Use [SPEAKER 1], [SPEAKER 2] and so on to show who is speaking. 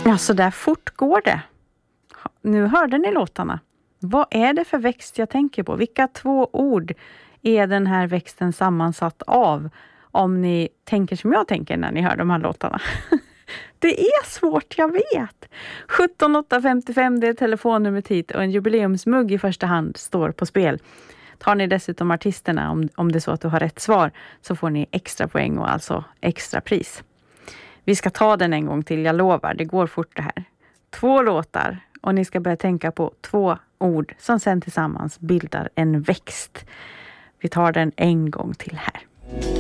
[SPEAKER 1] Ja, så där fort går det. Nu hörde ni låtarna. Vad är det för växt jag tänker på? Vilka 2 ord är den här växten sammansatt av? Om ni tänker som jag tänker när ni hör de här låtarna. Det är svårt, jag vet. 17855, det är telefonnumret hit och en jubileumsmugg i första hand står på spel. Tar ni dessutom artisterna, om det är så att du har rätt svar, så får ni extra poäng och alltså extra pris. Vi ska ta den en gång till, jag lovar, det går fort det här. 2 låtar och ni ska börja tänka på 2 ord som sen tillsammans bildar en växt. Vi tar den en gång till här.